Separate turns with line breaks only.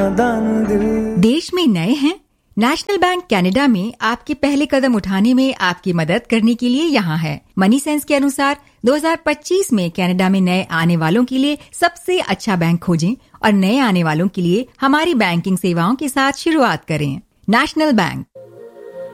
नादान दिल।
देश में नए हैं? नेशनल बैंक कनाडा में आपके पहले कदम उठाने में आपकी मदद करने के लिए यहाँ है। मनी सेंस के अनुसार 2025 में कनाडा में नए आने वालों के लिए सबसे अच्छा बैंक खोजें और नए आने वालों के लिए हमारी बैंकिंग सेवाओं के साथ शुरुआत करें। National bank,